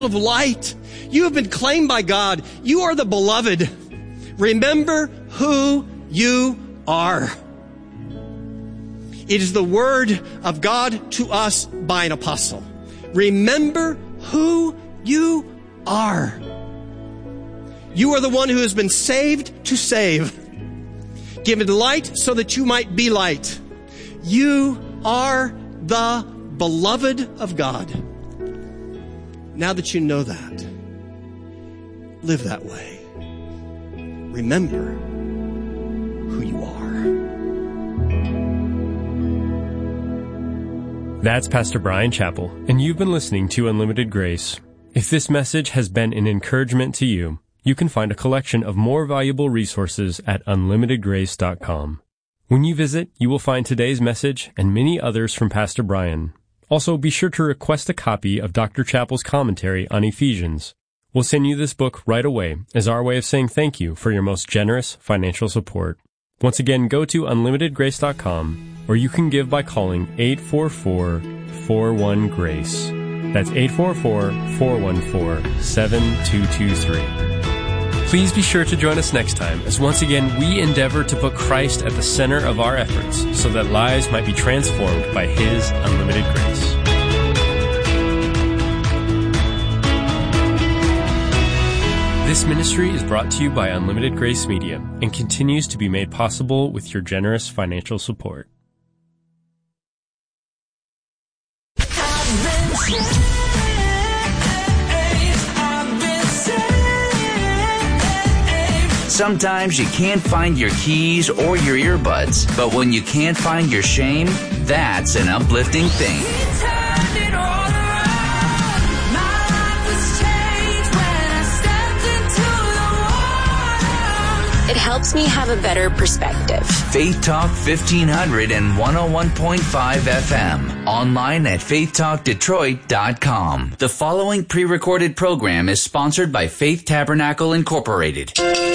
of light. You have been claimed by God. You are the beloved. Remember who you are. It is the word of God to us by an apostle. Remember who you are. You are the one who has been saved to save. Given light so that you might be light. You are the beloved of God. Now that you know that, live that way. Remember who you are. That's Pastor Brian Chappell, and you've been listening to Unlimited Grace. If this message has been an encouragement to you, you can find a collection of more valuable resources at unlimitedgrace.com. When you visit, you will find today's message and many others from Pastor Brian. Also, be sure to request a copy of Dr. Chappell's commentary on Ephesians. We'll send you this book right away as our way of saying thank you for your most generous financial support. Once again, go to unlimitedgrace.com, or you can give by calling 844-41-GRACE. That's 844-414-7223. Please be sure to join us next time as once again we endeavor to put Christ at the center of our efforts so that lives might be transformed by His unlimited grace. This ministry is brought to you by Unlimited Grace Media and continues to be made possible with your generous financial support. Sometimes you can't find your keys or your earbuds, but when you can't find your shame, that's an uplifting thing. It helps me have a better perspective. Faith Talk 1500 and 101.5 FM. Online at faithtalkdetroit.com. The following pre-recorded program is sponsored by Faith Tabernacle Incorporated.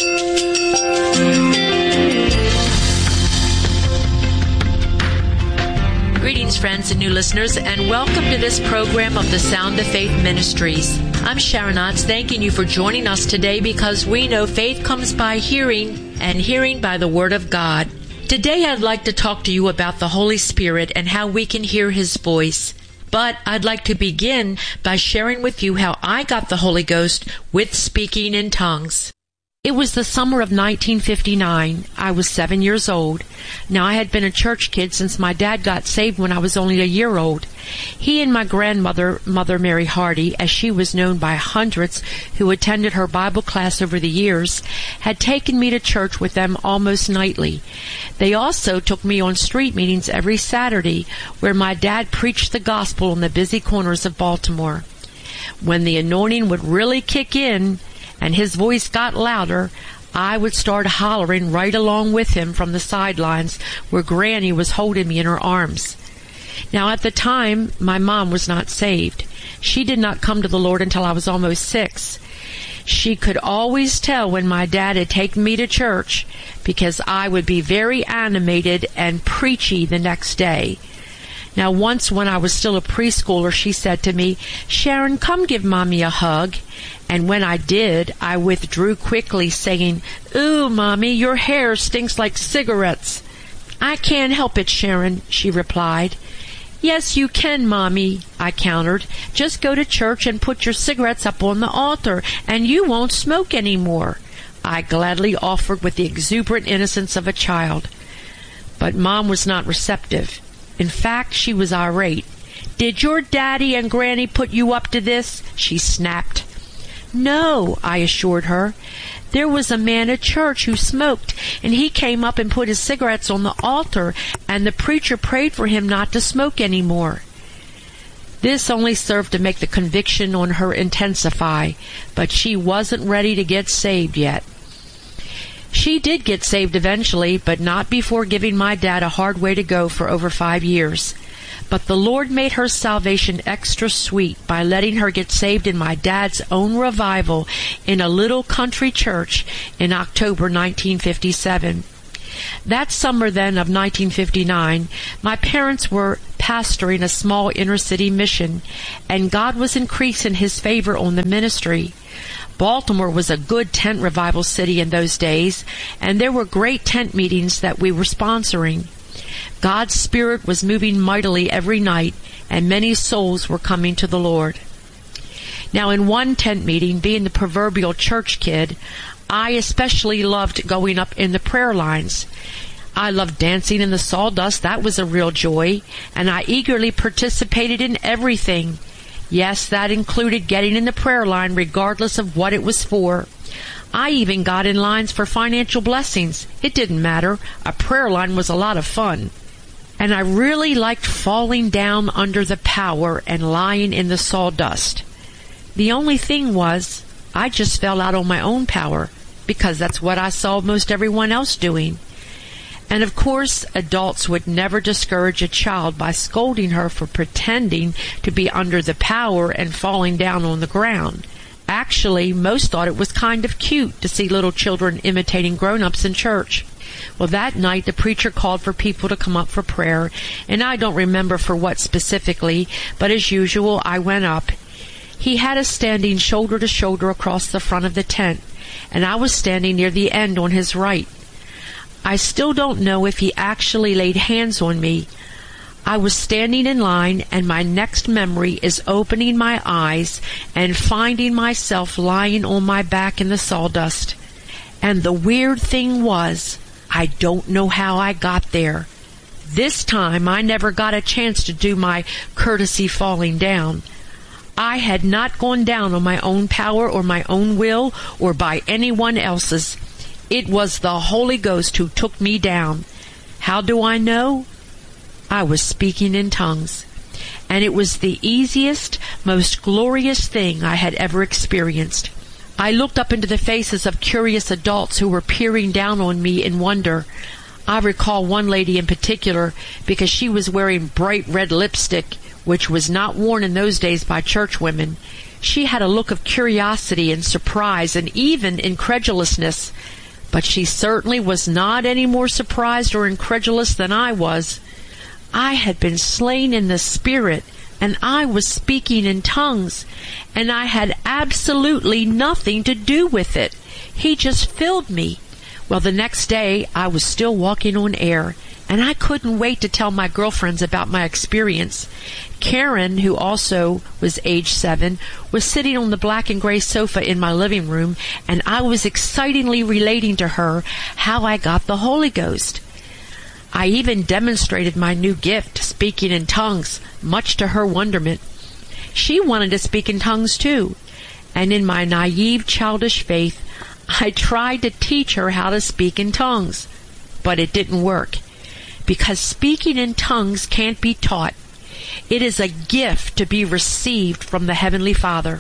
Greetings, friends and new listeners, and welcome to this program of the Sound of Faith Ministries. I'm Sharon Otts, thanking you for joining us today because we know faith comes by hearing, and hearing by the Word of God. Today I'd like to talk to you about the Holy Spirit and how we can hear His voice. But I'd like to begin by sharing with you how I got the Holy Ghost with speaking in tongues. It was the summer of 1959. I was 7 years old. Now, I had been a church kid since my dad got saved when I was only a year old. He and my grandmother, Mother Mary Hardy, as she was known by hundreds who attended her Bible class over the years, had taken me to church with them almost nightly. They also took me on street meetings every Saturday where my dad preached the gospel on the busy corners of Baltimore. When the anointing would really kick in, and his voice got louder, I would start hollering right along with him from the sidelines where Granny was holding me in her arms. Now, at the time, my mom was not saved. She did not come to the Lord until I was almost 6. She could always tell when my dad had taken me to church because I would be very animated and preachy the next day. Now, once when I was still a preschooler, she said to me, "Sharon, come give Mommy a hug." And when I did, I withdrew quickly, saying, "Ooh, Mommy, your hair stinks like cigarettes." "I can't help it, Sharon," she replied. "Yes, you can, Mommy," I countered. "Just go to church and put your cigarettes up on the altar, and you won't smoke anymore," I gladly offered with the exuberant innocence of a child. But Mom was not receptive. In fact, she was irate. "Did your daddy and Granny put you up to this?" she snapped. "No," I assured her. "There was a man at church who smoked, and he came up and put his cigarettes on the altar, and the preacher prayed for him not to smoke anymore." This only served to make the conviction on her intensify, but she wasn't ready to get saved yet. She did get saved eventually, but not before giving my dad a hard way to go for over 5 years. But the Lord made her salvation extra sweet by letting her get saved in my dad's own revival in a little country church in October 1957. That summer then of 1959, my parents were pastoring a small inner-city mission, and God was increasing His favor on the ministry. Baltimore was a good tent revival city in those days, and there were great tent meetings that we were sponsoring. God's Spirit was moving mightily every night, and many souls were coming to the Lord. Now, in one tent meeting, being the proverbial church kid, I especially loved going up in the prayer lines. I loved dancing in the sawdust. That was a real joy, and I eagerly participated in everything. Yes, that included getting in the prayer line regardless of what it was for. I even got in lines for financial blessings. It didn't matter. A prayer line was a lot of fun. And I really liked falling down under the power and lying in the sawdust. The only thing was, I just fell out on my own power, because that's what I saw most everyone else doing. And of course, adults would never discourage a child by scolding her for pretending to be under the power and falling down on the ground. Actually, most thought it was kind of cute to see little children imitating grown-ups in church. Well, that night the preacher called for people to come up for prayer, and I don't remember for what specifically, but as usual, I went up. He had us standing shoulder to shoulder across the front of the tent, and I was standing near the end on his right. I still don't know if he actually laid hands on me. I was standing in line, and my next memory is opening my eyes and finding myself lying on my back in the sawdust. And the weird thing was, I don't know how I got there. This time I never got a chance to do my courtesy falling down. I had not gone down on my own power or my own will or by anyone else's. It was the Holy Ghost who took me down. How do I know? I was speaking in tongues, and it was the easiest, most glorious thing I had ever experienced. I looked up into the faces of curious adults who were peering down on me in wonder. I recall one lady in particular because she was wearing bright red lipstick, which was not worn in those days by church women. She had a look of curiosity and surprise and even incredulousness, but she certainly was not any more surprised or incredulous than I was. I had been slain in the Spirit, and I was speaking in tongues, and I had absolutely nothing to do with it. He just filled me. Well, the next day, I was still walking on air, and I couldn't wait to tell my girlfriends about my experience. Karen, who also was age 7, was sitting on the black and gray sofa in my living room, and I was excitingly relating to her how I got the Holy Ghost. I even demonstrated my new gift, speaking in tongues, much to her wonderment. She wanted to speak in tongues too, and in my naive, childish faith, I tried to teach her how to speak in tongues, but it didn't work, because speaking in tongues can't be taught. It is a gift to be received from the Heavenly Father.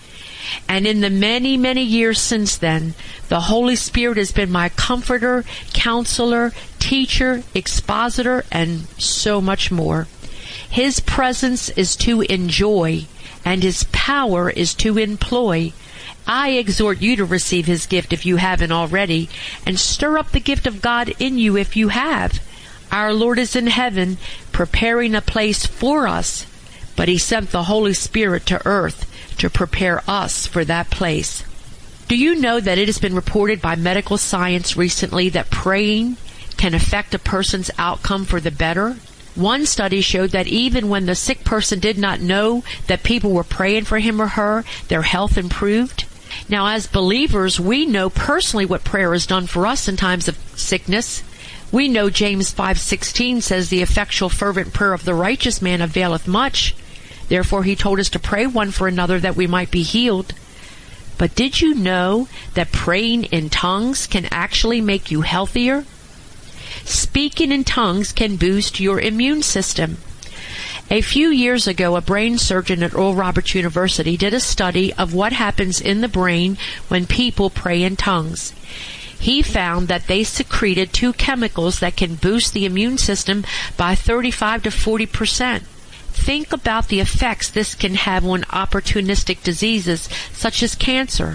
And in the many, many years since then, the Holy Spirit has been my comforter, counselor, teacher, expositor, and so much more. His presence is to enjoy, and His power is to employ. I exhort you to receive His gift if you haven't already, and stir up the gift of God in you if you have. Our Lord is in heaven, preparing a place for us, but He sent the Holy Spirit to earth to prepare us for that place. Do you know that it has been reported by medical science recently that praying can affect a person's outcome for the better? One study showed that even when the sick person did not know that people were praying for him or her, their health improved. Now, as believers, we know personally what prayer has done for us in times of sickness. We know James 5:16 says, "The effectual fervent prayer of the righteous man availeth much." Therefore, He told us to pray one for another that we might be healed. But did you know that praying in tongues can actually make you healthier? Speaking in tongues can boost your immune system. A few years ago, a brain surgeon at Oral Roberts University did a study of what happens in the brain when people pray in tongues. He found that they secreted 2 chemicals that can boost the immune system by 35 to 40%. Think about the effects this can have on opportunistic diseases such as cancer,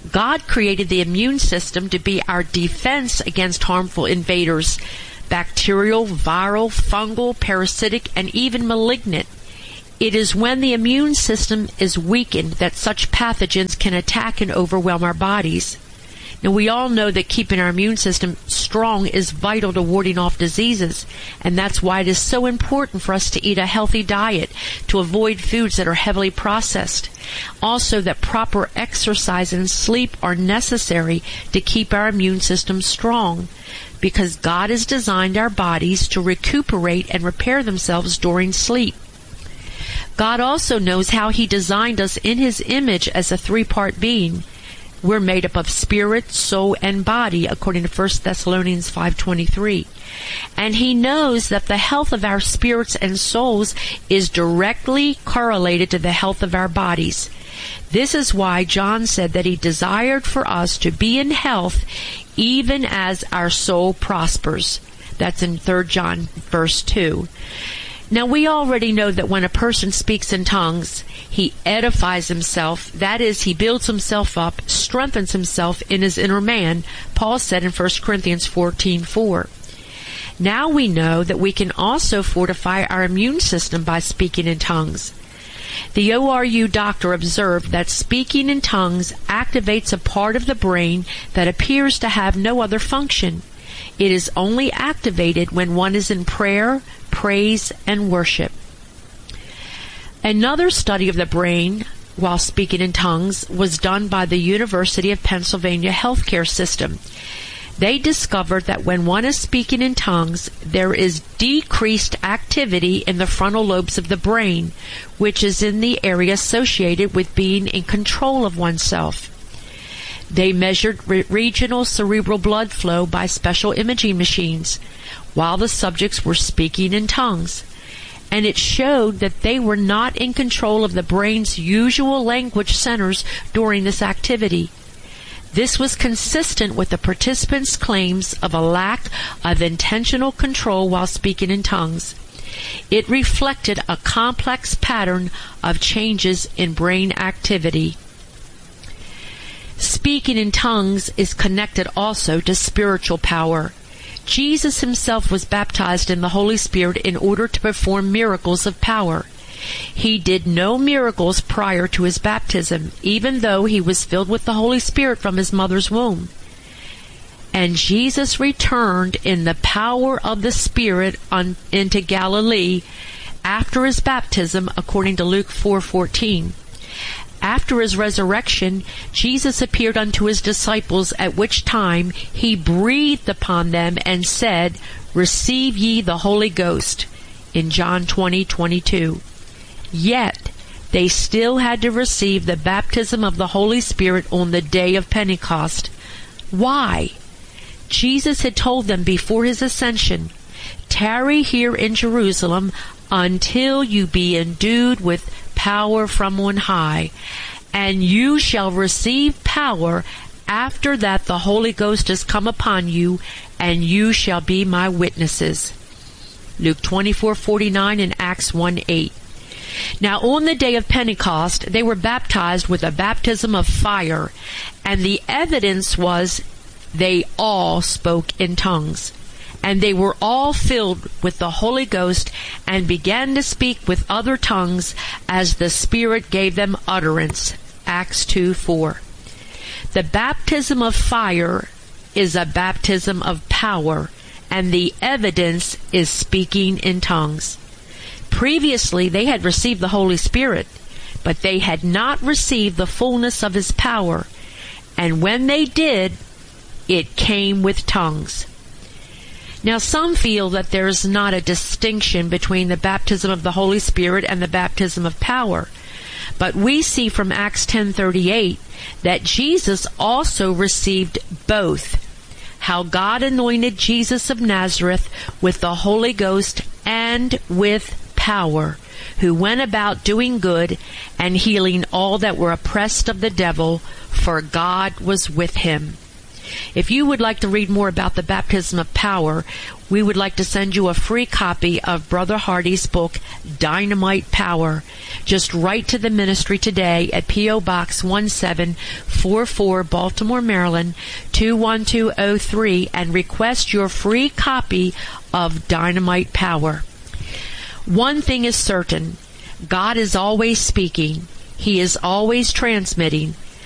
God created the immune system to be our defense against harmful invaders, bacterial, viral, fungal, parasitic, and even malignant. It is when the immune system is weakened that such pathogens can attack and overwhelm our bodies. Now, we all know that keeping our immune system strong is vital to warding off diseases, and that's why it is so important for us to eat a healthy diet, to avoid foods that are heavily processed. Also, that proper exercise and sleep are necessary to keep our immune system strong, because God has designed our bodies to recuperate and repair themselves during sleep. God also knows how He designed us in His image as a three-part being. We're made up of spirit, soul, and body, according to 1 Thessalonians 5:23. And He knows that the health of our spirits and souls is directly correlated to the health of our bodies. This is why John said that He desired for us to be in health even as our soul prospers. That's in 3 John verse 2. Now, we already know that when a person speaks in tongues, he edifies himself. That is, he builds himself up, strengthens himself in his inner man, Paul said in 1 Corinthians 14:4. Now we know that we can also fortify our immune system by speaking in tongues. The ORU doctor observed that speaking in tongues activates a part of the brain that appears to have no other function. It is only activated when one is in prayer, praise, and worship. Another study of the brain while speaking in tongues was done by the University of Pennsylvania healthcare system. They discovered that when one is speaking in tongues, there is decreased activity in the frontal lobes of the brain, which is in the area associated with being in control of oneself. They measured regional cerebral blood flow by special imaging machines while the subjects were speaking in tongues, and it showed that they were not in control of the brain's usual language centers during this activity. This was consistent with the participants' claims of a lack of intentional control while speaking in tongues. It reflected a complex pattern of changes in brain activity. Speaking in tongues is connected also to spiritual power. Jesus Himself was baptized in the Holy Spirit in order to perform miracles of power. He did no miracles prior to His baptism, even though He was filled with the Holy Spirit from His mother's womb. And Jesus returned in the power of the Spirit into Galilee after His baptism, according to Luke 4:14. After His resurrection, Jesus appeared unto His disciples, at which time He breathed upon them and said, "Receive ye the Holy Ghost," in John 20:22. Yet, they still had to receive the baptism of the Holy Spirit on the day of Pentecost. Why? Jesus had told them before His ascension, "Tarry here in Jerusalem until you be endued with power from on high, and you shall receive power after that the Holy Ghost has come upon you, and you shall be my witnesses." Luke 24:49 and Acts 1:8. Now, on the day of Pentecost, they were baptized with a baptism of fire, and the evidence was they all spoke in tongues. And they were all filled with the Holy Ghost and began to speak with other tongues as the Spirit gave them utterance. Acts 2:4. The baptism of fire is a baptism of power, and the evidence is speaking in tongues. Previously, they had received the Holy Spirit, but they had not received the fullness of His power, and when they did, it came with tongues. Now, some feel that there is not a distinction between the baptism of the Holy Spirit and the baptism of power. But we see from Acts 10:38 that Jesus also received both. How God anointed Jesus of Nazareth with the Holy Ghost and with power, who went about doing good and healing all that were oppressed of the devil, for God was with Him. If you would like to read more about the baptism of power, we would like to send you a free copy of Brother Hardy's book, Dynamite Power. Just write to the ministry today at P.O. Box 1744, Baltimore, Maryland, 21203, and request your free copy of Dynamite Power. One thing is certain, God is always speaking. He is always transmitting.